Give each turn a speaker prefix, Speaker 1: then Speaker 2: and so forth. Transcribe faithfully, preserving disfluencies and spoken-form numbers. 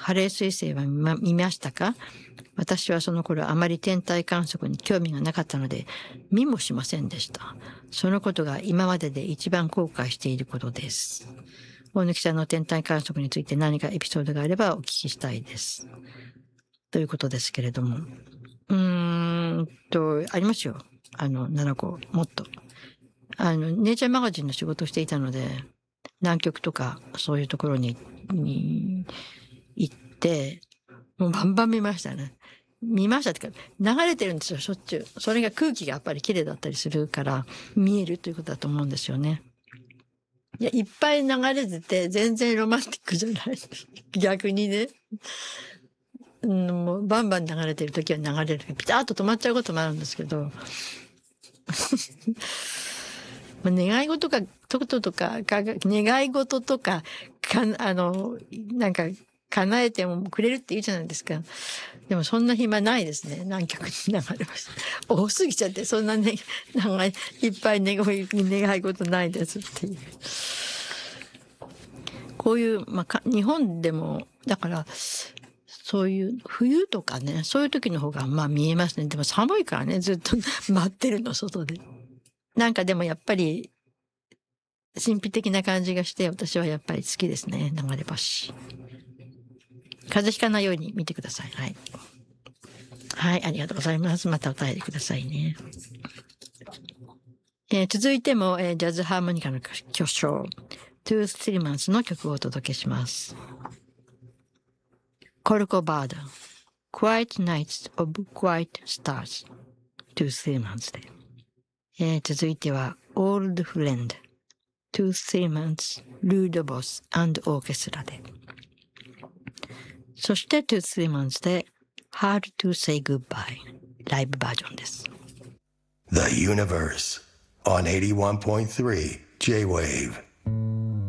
Speaker 1: ハレー彗星は見ま、見ましたか？私はその頃あまり天体観測に興味がなかったので見もしませんでした。そのことが今までで一番後悔していることです。大貫さんの天体観測について何かエピソードがあればお聞きしたいです。ということですけれども。うーんと、ありますよ。あの、ななこ、もっと。あの、ネイチャーマガジンの仕事をしていたので、南極とかそういうところに、に行って、もうバンバン見ましたね。見ましたってか、流れてるんですよ、しょっちゅう。それが空気がやっぱり綺麗だったりするから、見えるということだと思うんですよね。いや、いっぱい流れてて、全然ロマンティックじゃない。逆にね。うん、もうバンバン流れてる時は流れる。ピタッと止まっちゃうこともあるんですけど。まあ願い事か、とこととか、か願い事とか、か、あの、なんか、叶えてもくれるって言うじゃないですか。でもそんな暇ないですね。南極に流れました。多すぎちゃって、そんなね、長い、いっぱい願い、願い事ないですっていう。こういう、まあ、日本でも、だから、そういう冬とかね、そういう時の方がまあ見えますね。でも寒いからね、ずっと待ってるの、外で。なんかでもやっぱり、神秘的な感じがして、私はやっぱり好きですね、流れ星。風邪ひかないように見てください。はい。はい、ありがとうございます。またお便りくださいね。えー、続いても、えー、ジャズハーモニカの巨匠、トゥース・ティリマンスの曲をお届けします。コルコバード、Quiet Nights of Quiet Stars、トゥース・ティリマンスで。えー、続いては、Old Friend、トゥース・ティリマンス、ルードボス&オーケストラで。そして、トゥース・ティリマンスで、Hard to Say Goodbye、ライブバージョンです。
Speaker 2: The Universe on eighty-one point three J-Wave